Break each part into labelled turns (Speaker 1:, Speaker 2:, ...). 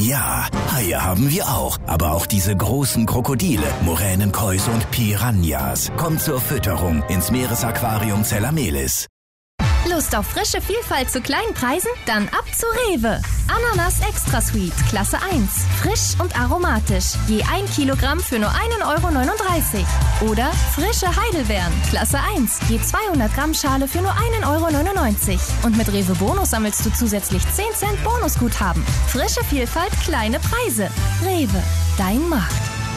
Speaker 1: Ja, Haie haben wir auch. Aber auch diese großen Krokodile, Moränenkois und Piranhas. Kommt zur Fütterung ins Meeresaquarium Zellamelis.
Speaker 2: Lust auf frische Vielfalt zu kleinen Preisen? Dann ab zu Rewe. Ananas Extra Sweet, Klasse 1. Frisch und aromatisch. Je 1 Kilogramm für nur 1,39 €. Oder frische Heidelbeeren, Klasse 1. Je 200 Gramm Schale für nur 1,99 €. Und mit Rewe Bonus sammelst du zusätzlich 10 Cent Bonusguthaben. Frische Vielfalt, kleine Preise. Rewe, dein Markt.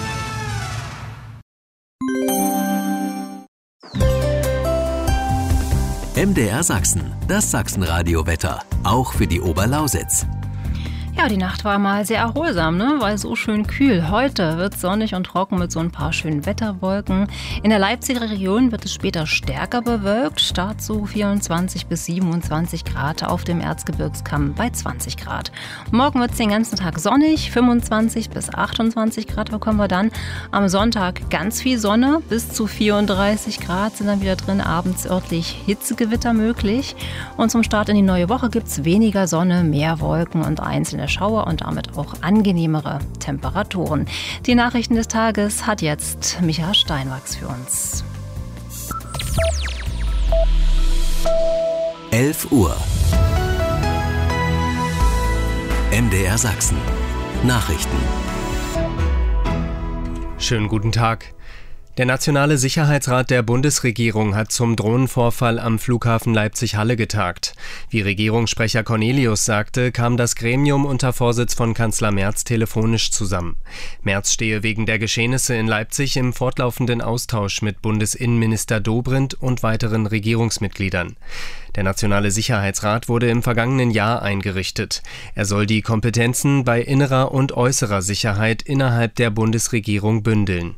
Speaker 3: MDR Sachsen, das Sachsenradio-Wetter, auch für die Oberlausitz.
Speaker 4: Ja, die Nacht war mal sehr erholsam, ne? Weil so schön kühl. Heute wird es sonnig und trocken mit so ein paar schönen Wetterwolken. In der Leipziger Region wird es später stärker bewölkt. Start so 24 bis 27 Grad, auf dem Erzgebirgskamm bei 20 Grad. Morgen wird es den ganzen Tag sonnig, 25 bis 28 Grad bekommen wir dann. Am Sonntag ganz viel Sonne, bis zu 34 Grad sind dann wieder drin. Abends örtlich Hitzegewitter möglich. Und zum Start in die neue Woche gibt es weniger Sonne, mehr Wolken und einzelne Schauer und damit auch angenehmere Temperaturen. Die Nachrichten des Tages hat jetzt Micha Steinwachs für uns.
Speaker 3: 11 Uhr. MDR Sachsen. Nachrichten.
Speaker 5: Schönen guten Tag. Der Nationale Sicherheitsrat der Bundesregierung hat zum Drohnenvorfall am Flughafen Leipzig-Halle getagt. Wie Regierungssprecher Cornelius sagte, kam das Gremium unter Vorsitz von Kanzler Merz telefonisch zusammen. Merz stehe wegen der Geschehnisse in Leipzig im fortlaufenden Austausch mit Bundesinnenminister Dobrindt und weiteren Regierungsmitgliedern. Der Nationale Sicherheitsrat wurde im vergangenen Jahr eingerichtet. Er soll die Kompetenzen bei innerer und äußerer Sicherheit innerhalb der Bundesregierung bündeln.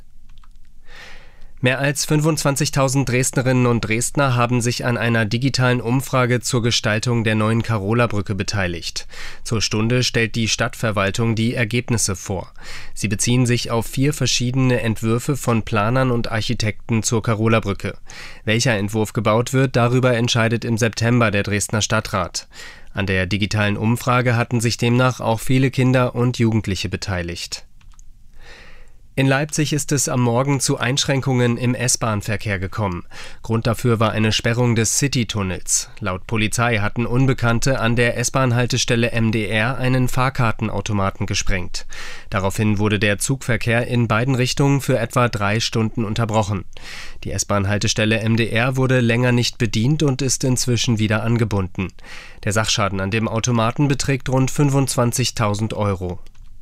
Speaker 5: Mehr als 25.000 Dresdnerinnen und Dresdner haben sich an einer digitalen Umfrage zur Gestaltung der neuen Karola-Brücke beteiligt. Zur Stunde stellt die Stadtverwaltung die Ergebnisse vor. Sie beziehen sich auf 4 verschiedene Entwürfe von Planern und Architekten zur Karola-Brücke. Welcher Entwurf gebaut wird, darüber entscheidet im September der Dresdner Stadtrat. An der digitalen Umfrage hatten sich demnach auch viele Kinder und Jugendliche beteiligt. In Leipzig ist es am Morgen zu Einschränkungen im S-Bahn-Verkehr gekommen. Grund dafür war eine Sperrung des City-Tunnels. Laut Polizei hatten Unbekannte an der S-Bahn-Haltestelle MDR einen Fahrkartenautomaten gesprengt. Daraufhin wurde der Zugverkehr in beiden Richtungen für etwa 3 Stunden unterbrochen. Die S-Bahn-Haltestelle MDR wurde länger nicht bedient und ist inzwischen wieder angebunden. Der Sachschaden an dem Automaten beträgt rund 25.000 €.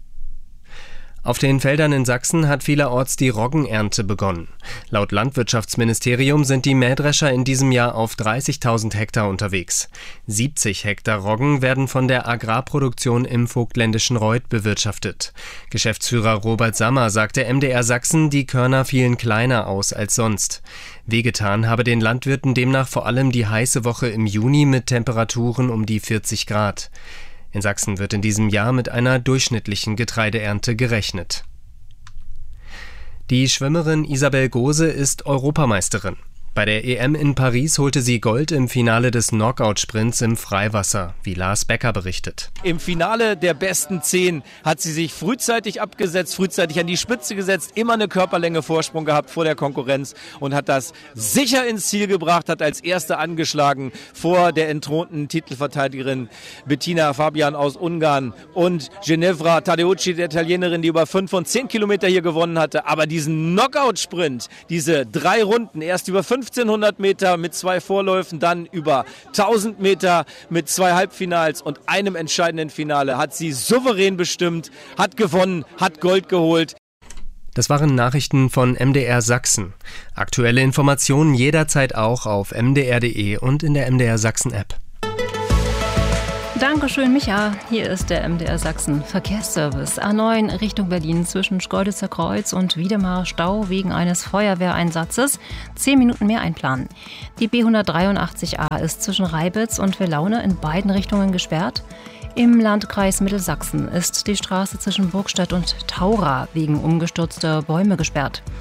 Speaker 5: Auf den Feldern in Sachsen hat vielerorts die Roggenernte begonnen. Laut Landwirtschaftsministerium sind die Mähdrescher in diesem Jahr auf 30.000 Hektar unterwegs. 70 Hektar Roggen werden von der Agrarproduktion im vogtländischen Reuth bewirtschaftet. Geschäftsführer Robert Sammer sagte MDR Sachsen, die Körner fielen kleiner aus als sonst. Wehgetan habe den Landwirten demnach vor allem die heiße Woche im Juni mit Temperaturen um die 40 Grad. In Sachsen wird in diesem Jahr mit einer durchschnittlichen Getreideernte gerechnet. Die Schwimmerin Isabel Gose ist Europameisterin. Bei der EM in Paris holte sie Gold im Finale des Knockout-Sprints im Freiwasser, wie Lars Becker berichtet.
Speaker 6: Im Finale der besten 10 hat sie sich frühzeitig abgesetzt, frühzeitig an die Spitze gesetzt, immer eine Körperlänge Vorsprung gehabt vor der Konkurrenz und hat das sicher ins Ziel gebracht, hat als Erste angeschlagen vor der entthronten Titelverteidigerin Bettina Fabian aus Ungarn und Ginevra Tadeucci, der Italienerin, die über 5 und 10 Kilometer hier gewonnen hatte. Aber diesen Knockout-Sprint, diese 3 Runden, erst über 1500 Meter mit 2 Vorläufen, dann über 1000 Meter mit 2 Halbfinals und einem entscheidenden Finale hat sie souverän bestimmt, hat gewonnen, hat Gold geholt.
Speaker 5: Das waren Nachrichten von MDR Sachsen. Aktuelle Informationen jederzeit auch auf mdr.de und in der MDR Sachsen App.
Speaker 4: Dankeschön, Micha. Hier ist der MDR Sachsen Verkehrsservice. A9 Richtung Berlin zwischen Schkeuditzer Kreuz und Wiedemar Stau wegen eines Feuerwehreinsatzes. 10 Minuten mehr einplanen. Die B183a ist zwischen Reibitz und Willaune in beiden Richtungen gesperrt. Im Landkreis Mittelsachsen ist die Straße zwischen Burgstadt und Taura wegen umgestürzter Bäume gesperrt.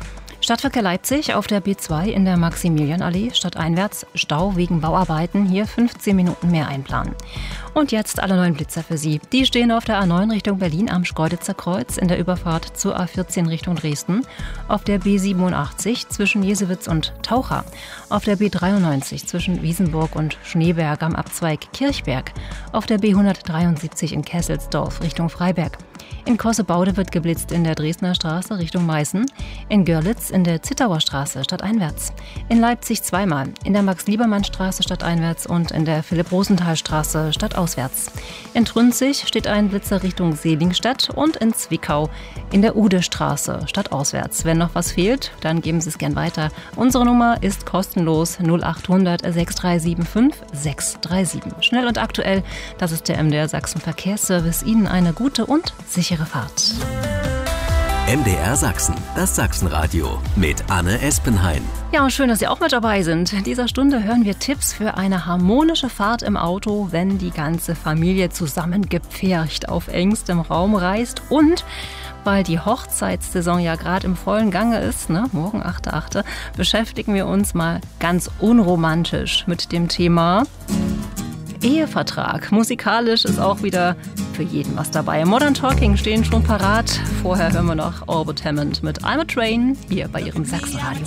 Speaker 4: Stadtverkehr Leipzig auf der B2 in der Maximilianallee stadteinwärts Stau wegen Bauarbeiten, hier 15 Minuten mehr einplanen. Und jetzt alle neuen Blitzer für Sie. Die stehen auf der A9 Richtung Berlin am Schkeuditzer Kreuz in der Überfahrt zur A14 Richtung Dresden, auf der B87 zwischen Jesewitz und Taucha, auf der B93 zwischen Wiesenburg und Schneeberg am Abzweig Kirchberg, auf der B173 in Kesselsdorf Richtung Freiberg. In Kossebaude wird geblitzt in der Dresdner Straße Richtung Meißen, in Görlitz in der Zittauer Straße stadteinwärts, in Leipzig zweimal, in der Max-Liebermann-Straße stadteinwärts und in der Philipp-Rosenthal-Straße stadtauswärts. In Trünzig steht ein Blitzer Richtung Selingstadt und in Zwickau in der Ude-Straße stadtauswärts. Wenn noch was fehlt, dann geben Sie es gern weiter. Unsere Nummer ist kostenlos 0800 6375 637. Schnell und aktuell, das ist der MDR Sachsen Verkehrsservice. Ihnen eine gute und sichere Fahrt.
Speaker 3: MDR Sachsen, das Sachsenradio mit Anne Espenhain.
Speaker 4: Ja, und schön, dass Sie auch mit dabei sind. In dieser Stunde hören wir Tipps für eine harmonische Fahrt im Auto, wenn die ganze Familie zusammengepfercht auf engstem Raum reist. Und weil die Hochzeitssaison ja gerade im vollen Gange ist, morgen 8.8., beschäftigen wir uns mal ganz unromantisch mit dem Thema Ehevertrag. Musikalisch ist auch wieder für jeden was dabei. Modern Talking stehen schon parat. Vorher hören wir noch Orbit Hammond mit I'm a Train hier bei Ihrem Sachsenradio.